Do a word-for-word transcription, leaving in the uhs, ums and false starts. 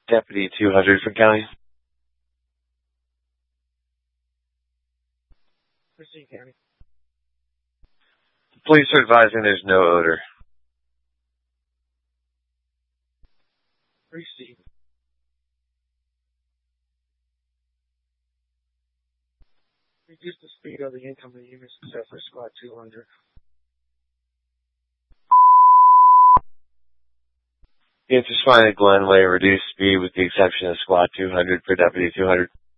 Deputy two hundred from County. Proceed, County. Police are advising there's no odor. Proceed. Reduce the speed of the incoming units except for squad two hundred. Units responding to Glenway, reduce speed with the exception of squad two hundred for Deputy two hundred.